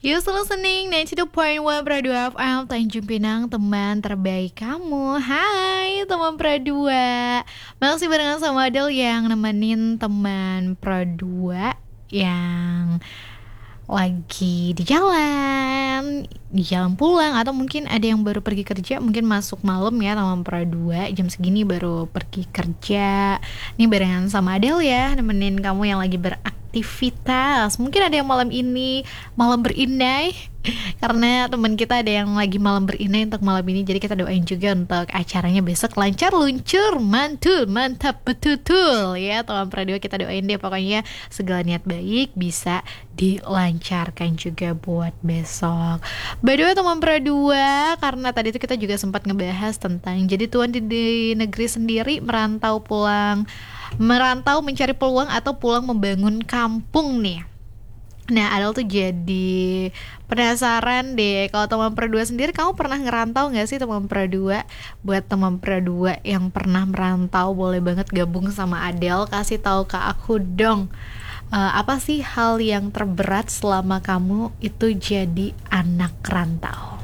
You still listening 92.1 Pradua FM Tanjung Pinang, teman terbaik kamu. Hai teman Pradua, masih barengan sama Adel yang nemenin teman Pradua yang lagi di jalan pulang, atau mungkin ada yang baru pergi kerja, mungkin masuk malam ya teman Pradua, jam segini baru pergi kerja. Ini barengan sama Adel ya, nemenin kamu yang lagi beraktivitas. Mungkin ada yang malam ini malam berinai karena teman kita ada yang lagi malam berinai untuk malam ini. Jadi kita doain juga untuk acaranya besok lancar, luncur, mantul, mantap, betul ya teman Pradua. Kita doain deh pokoknya segala niat baik bisa dilancarkan juga buat besok. By the way teman Pradua, karena tadi itu kita juga sempat ngebahas tentang jadi tuan di negeri sendiri, merantau mencari peluang atau pulang membangun kampung nih. Nah, Adel tuh jadi penasaran deh, kalau teman Pradua sendiri, kamu pernah ngerantau gak sih teman Pradua? Buat teman Pradua yang pernah merantau, boleh banget gabung sama Adel, kasih tahu ke aku dong. Apa sih hal yang terberat selama kamu itu jadi anak rantau?